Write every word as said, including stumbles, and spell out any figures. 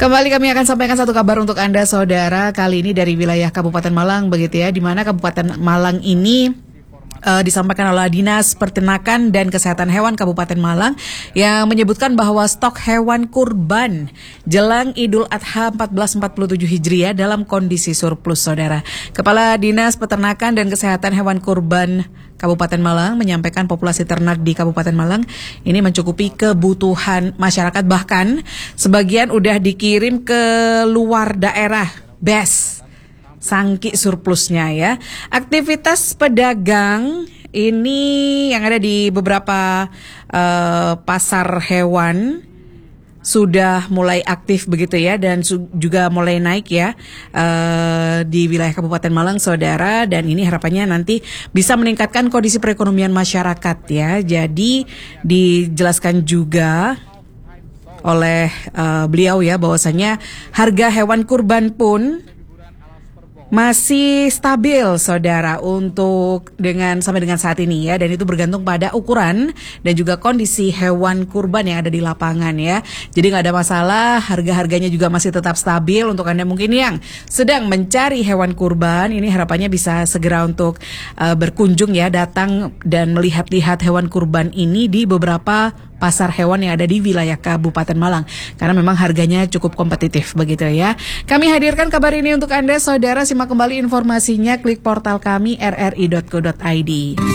Kembali kami akan sampaikan satu kabar untuk Anda saudara, kali ini dari wilayah Kabupaten Malang begitu ya, di mana Kabupaten Malang ini uh, disampaikan oleh Dinas Peternakan dan Kesehatan Hewan Kabupaten Malang yang menyebutkan bahwa stok hewan kurban jelang Idul Adha seribu empat ratus empat puluh tujuh Hijriah dalam kondisi surplus saudara. Kepala Dinas Peternakan dan Kesehatan Hewan Kurban Kabupaten Malang menyampaikan populasi ternak di Kabupaten Malang ini mencukupi kebutuhan masyarakat, bahkan sebagian udah dikirim ke luar daerah, bes, sangki surplusnya ya. Aktivitas pedagang ini yang ada di beberapa uh, pasar hewan sudah mulai aktif begitu ya, dan su- juga mulai naik ya uh, di wilayah Kabupaten Malang saudara, dan ini harapannya nanti bisa meningkatkan kondisi perekonomian masyarakat ya. Jadi dijelaskan juga oleh uh, beliau ya bahwasanya harga hewan kurban pun masih stabil saudara untuk dengan sampai dengan saat ini ya, dan itu bergantung pada ukuran dan juga kondisi hewan kurban yang ada di lapangan ya. Jadi nggak ada masalah, harga-harganya juga masih tetap stabil. Untuk Anda mungkin yang sedang mencari hewan kurban, ini harapannya bisa segera untuk uh, berkunjung ya, datang dan melihat-lihat hewan kurban ini di beberapa pasar hewan yang ada di wilayah Kabupaten Malang, karena memang harganya cukup kompetitif begitu ya. Kami hadirkan kabar ini untuk Anda saudara, simak kembali informasinya, klik portal kami r r i dot co dot i d.